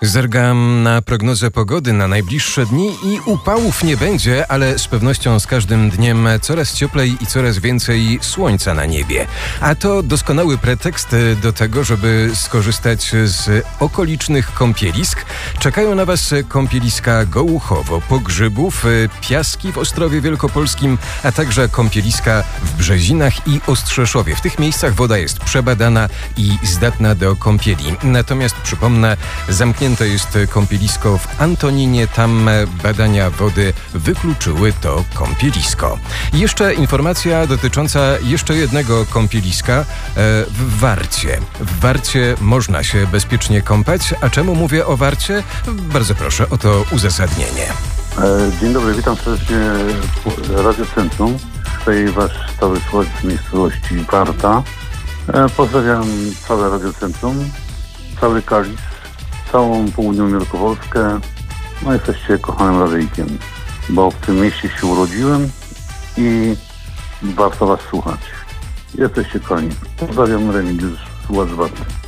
Zergam na prognozę pogody na najbliższe dni i upałów nie będzie, ale z pewnością z każdym dniem coraz cieplej i coraz więcej słońca na niebie. A to doskonały pretekst do tego, żeby skorzystać z okolicznych kąpielisk. Czekają na Was kąpieliska Gołuchowo, Pogrzybów, Piaski w Ostrowie Wielkopolskim, a także kąpieliska w Brzezinach i Ostrzeszowie. W tych miejscach woda jest przebadana i zdatna do kąpieli. Natomiast przypomnę, zamknięte jest kąpielisko w Antoninie. Tam badania wody wykluczyły to kąpielisko. I jeszcze informacja dotycząca jeszcze jednego kąpieliska w Warcie. W Warcie można się bezpiecznie kąpać. A czemu mówię o Warcie? Bardzo proszę o to uzasadnienie. Dzień dobry, witam serdecznie Radiocentrum. Tutaj Wasz stały słuchacz z miejscowości Warta. Pozdrawiam całe Radiocentrum, cały Kalisz, całą południową Wielkopolskę. No jesteście kochanym radyjkiem, bo w tym mieście się urodziłem i warto Was słuchać. Jesteście kochani. Pozdrawiam, Remigiusz, słuchacz z Warty.